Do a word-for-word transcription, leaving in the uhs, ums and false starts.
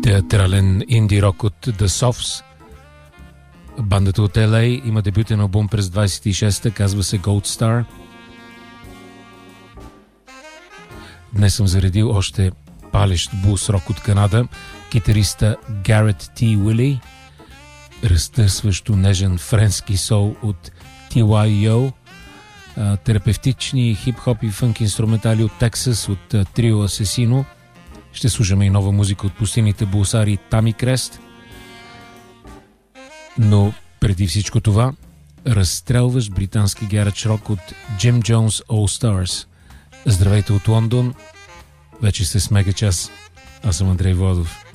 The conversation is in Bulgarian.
театрален инди рок от The Softs. Бандата от Ел Ей има дебютен албум през двайсет и шеста, казва се Gold Star. Днес съм заредил още палещ блус рок от Канада. Китариста Гарет Т. Уили, разтърсващо нежен френски сол от Ти Уай Йо, терапевтични хип-хоп и фънк инструментали от Тексас от трио Асесино. Ще слушаме и нова музика от пустините блусари Тами Крест. Но преди всичко това, разстрелваш британски гаредж рок от Jim Jones All Stars. Здравейте от Лондон, вече сте с Мегачас, аз съм Андрей Владов.